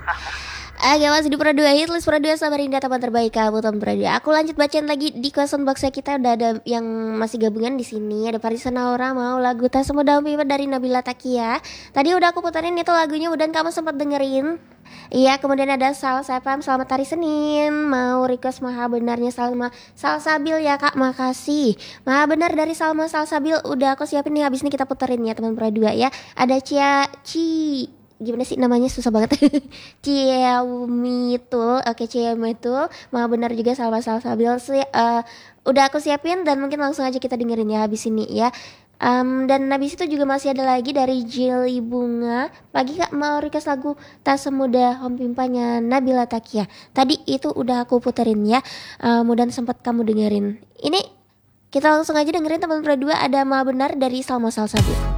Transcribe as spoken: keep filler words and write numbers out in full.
Oke, masih di Pro dua Hitlist Pro dua Samarinda, teman terbaik kamu teman Pro dua. Aku lanjut bacain lagi di question box kita, udah ada yang masih gabungan di sini. Ada Farisa Naura mau lagu Tak Semudah Mimpi dari Nabila Takia. Tadi udah aku puterin itu lagunya, udah kamu sempat dengerin. Iya, kemudian ada Sal Sepam, selamat hari Senin. Mau request Maha Benarnya Salma Salsabil ya Kak, makasih. Maha Benar dari Salma Salsabil udah aku siapin nih, habis ini kita puterin ya teman Pro dua ya. Ada Cia Ci, gimana sih namanya, susah banget. Ciamitul, oke Ciamitul, Maha Benar juga Salma Salsabil sih. Uh, udah aku siapin dan mungkin langsung aja kita dengerin ya habis ini ya. Um, dan habis itu juga masih ada lagi dari Jeli Bunga. Pagi Kak mau request lagu Tak Semudah Hom Pimpanya Nabila Takia. Tadi itu udah aku puterin ya. Uh, mudah sempat kamu dengerin. Ini kita langsung aja dengerin teman Pro dua, ada Maha Benar dari Salma Salsabil.